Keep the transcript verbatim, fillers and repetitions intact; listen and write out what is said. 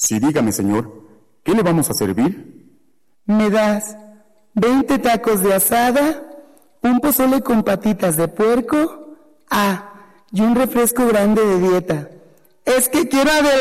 Sí, dígame, señor. ¿Qué le vamos a servir? Me das veinte tacos de asada, un pozole con patitas de puerco, ah, y un refresco grande de dieta. Es que quiero adelgazar.